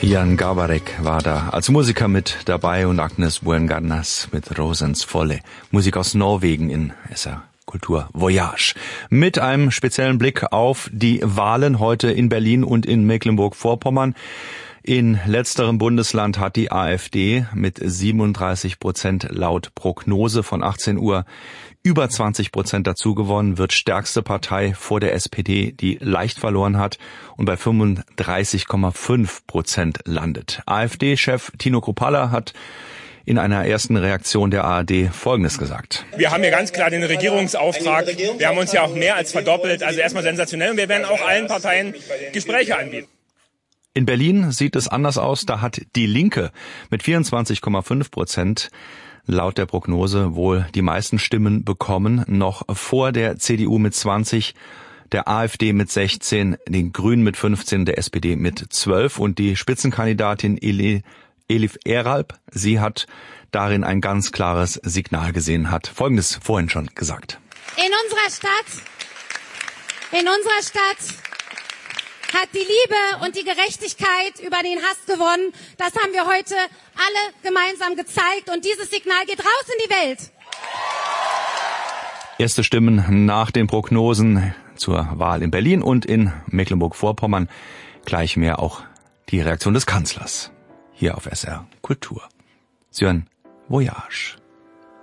Jan Garbarek war da als Musiker mit dabei und Agnes Buengarnas mit Rosens Folle. Musik aus Norwegen in SR Kultur Voyage. Mit einem speziellen Blick auf die Wahlen heute in Berlin und in Mecklenburg-Vorpommern. In letzterem Bundesland hat die AfD mit 37% laut Prognose von 18 Uhr über 20% dazu gewonnen, wird stärkste Partei vor der SPD, die leicht verloren hat und bei 35,5% landet. AfD-Chef Tino Kruppalla hat in einer ersten Reaktion der ARD Folgendes gesagt. Wir haben hier ganz klar den Regierungsauftrag. Wir haben uns ja auch mehr als verdoppelt. Also erstmal sensationell. Und wir werden auch allen Parteien Gespräche anbieten. In Berlin sieht es anders aus. Da hat die Linke mit 24,5% laut der Prognose wohl die meisten Stimmen bekommen, noch vor der CDU mit 20, der AfD mit 16, den Grünen mit 15, der SPD mit 12 und die Spitzenkandidatin Elif Eralp, sie hat darin ein ganz klares Signal gesehen, hat Folgendes vorhin schon gesagt. In unserer Stadt hat die Liebe und die Gerechtigkeit über den Hass gewonnen. Das haben wir heute alle gemeinsam gezeigt und dieses Signal geht raus in die Welt. Erste Stimmen nach den Prognosen zur Wahl in Berlin und in Mecklenburg-Vorpommern. Gleich mehr auch die Reaktion des Kanzlers hier auf SR Kultur. Sie hören Voyage.